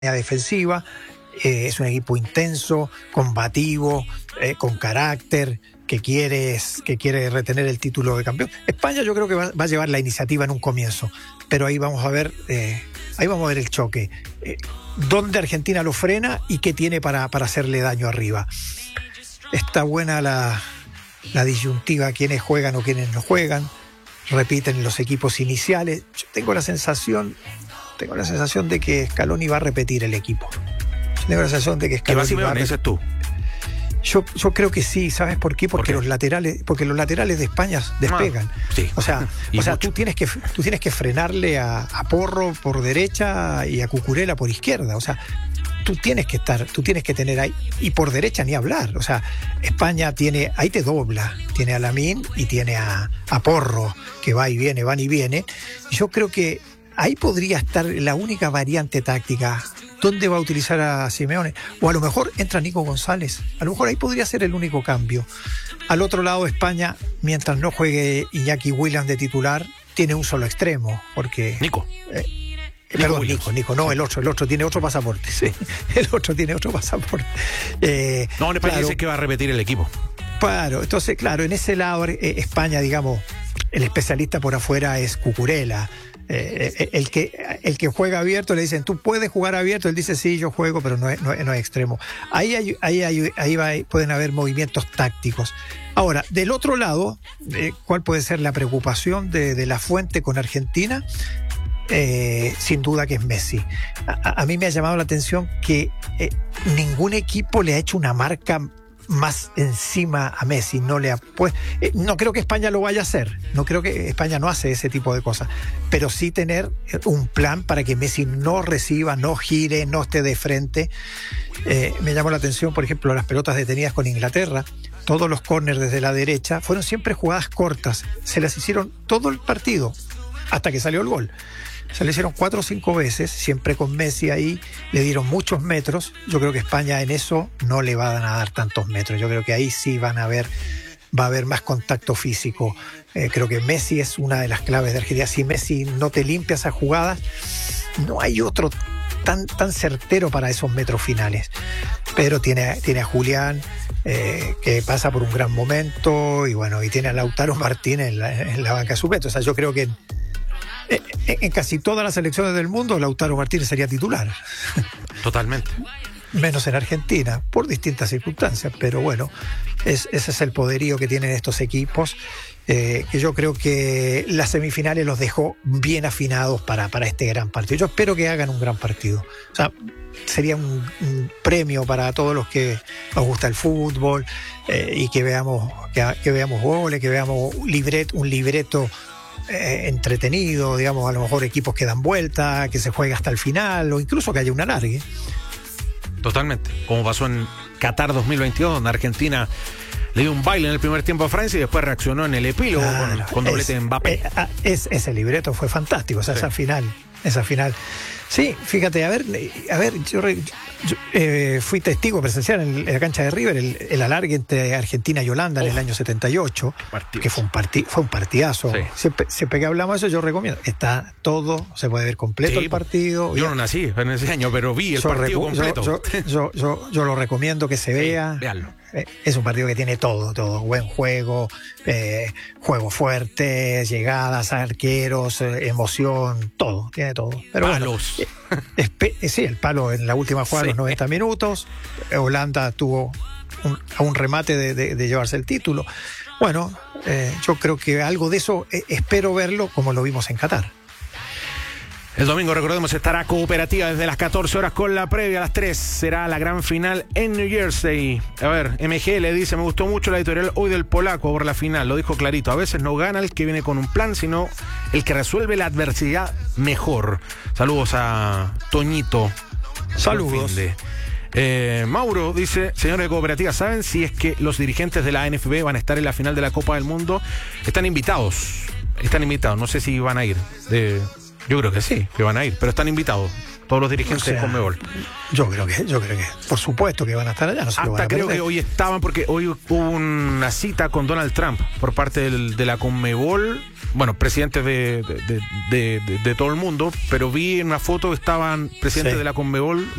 defensiva, es un equipo intenso, combativo, con carácter, que quiere retener el título de campeón. España yo creo que va a llevar la iniciativa en un comienzo, pero ahí vamos a ver el choque. ¿Dónde Argentina lo frena y qué tiene para hacerle daño arriba? Está buena la disyuntiva, quiénes juegan o quiénes no juegan. Repiten los equipos iniciales. Yo tengo la sensación de que Scaloni va a repetir el equipo. Tengo la sensación de que Scaloni va a repetir. ¿Dices tú? Yo creo que sí. ¿Sabes por qué? Porque los laterales de España despegan. Sí. O sea, tú tienes que frenarle a Porro por derecha y a Cucurella por izquierda. O sea, tú tienes que tener ahí, y por derecha ni hablar. O sea, España ahí te dobla, tiene a Lamine y tiene a Porro, que van y viene. Yo creo que ahí podría estar la única variante táctica. ¿Dónde va a utilizar a Simeone? O a lo mejor entra Nico González. A lo mejor ahí podría ser el único cambio. Al otro lado, España, mientras no juegue Iñaki Williams de titular, tiene un solo extremo, porque... Nico. Nico, no, el otro tiene otro pasaporte. Sí. El otro tiene otro pasaporte. En España dice que va a repetir el equipo. Claro, entonces, en ese lado, España, digamos, el especialista por afuera es Cucurella. El que juega abierto, le dicen, ¿tú puedes jugar abierto? Él dice, sí, yo juego, pero no es extremo. Ahí pueden haber movimientos tácticos. Ahora, del otro lado, ¿cuál puede ser la preocupación de la Fuente con Argentina? Sin duda que es Messi. A mí me ha llamado la atención que ningún equipo le ha hecho una marca más encima a Messi. No creo que España lo vaya a hacer. No creo que España no hace ese tipo de cosas. Pero sí tener un plan para que Messi no reciba, no gire, no esté de frente. Me llamó la atención, por ejemplo, las pelotas detenidas con Inglaterra. Todos los córners desde la derecha fueron siempre jugadas cortas. Se las hicieron todo el partido hasta que salió el gol. Se le hicieron 4 o 5 veces, siempre con Messi ahí, le dieron muchos metros. Yo creo que España en eso no le van a dar tantos metros. Yo creo que ahí sí va a haber más contacto físico. Creo que Messi es una de las claves de Argentina. Si Messi no te limpia esas jugadas, no hay otro tan certero para esos metros finales. Pero tiene a Julián, que pasa por un gran momento, y tiene a Lautaro Martínez en la banca suplente. O sea, yo creo que en casi todas las selecciones del mundo Lautaro Martínez sería titular. Totalmente. Menos en Argentina, por distintas circunstancias, pero bueno, ese es el poderío que tienen estos equipos, que yo creo que las semifinales los dejó bien afinados para este gran partido. Yo espero que hagan un gran partido. O sea, sería un premio para todos los que nos gusta el fútbol, y que veamos goles, que veamos un libreto entretenido, digamos, a lo mejor equipos que dan vuelta, que se juegue hasta el final, o incluso que haya un alargue. Totalmente, como pasó en Qatar 2022, donde Argentina le dio un baile en el primer tiempo a Francia y después reaccionó en el epílogo con doblete de Mbappé. Ese libreto fue fantástico, o sea, esa final. Sí, fíjate, a ver, yo fui testigo presencial en la cancha de River, el alargue entre Argentina y Holanda en el año 78, que fue un partidazo. Sí. Siempre que hablamos de eso, yo recomiendo. Está todo, se puede ver completo el partido. Yo no nací en ese año, pero vi el partido completo. Yo lo recomiendo que se vea. Véanlo. Es un partido que tiene todo, buen juego, juego fuerte, llegadas, arqueros, emoción, tiene todo. Pero palos. Sí, el palo en la última jugada, los 90 minutos. Holanda tuvo un remate de llevarse el título. Bueno, yo creo que algo de eso espero verlo como lo vimos en Qatar. El domingo, recordemos, estará Cooperativa desde las 14 horas con la previa. A las 3 será la gran final en New Jersey. A ver, MG le dice, me gustó mucho la editorial hoy del polaco por la final. Lo dijo clarito, a veces no gana el que viene con un plan, sino el que resuelve la adversidad mejor. Saludos a Toñito. Saludos. Mauro dice, señores de Cooperativa, ¿saben si es que los dirigentes de la ANFP van a estar en la final de la Copa del Mundo? Están invitados, no sé si van a ir. Yo creo que sí, que van a ir, pero están invitados. todos los dirigentes de Conmebol. Yo creo que, por supuesto que van a estar allá. No se lo van a creo perder. que hoy estaban, porque hoy hubo una cita con Donald Trump por parte de la Conmebol, bueno, presidentes de todo el mundo, pero vi en una foto que estaban presidentes de la Conmebol